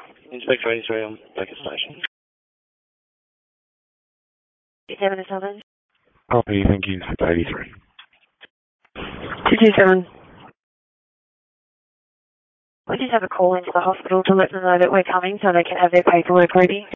Inspector 83 on Becker Station. 227. Copy, thank you, Inspector 83. 227. We just have a call into the hospital to let them know that we're coming so they can have their paperwork ready.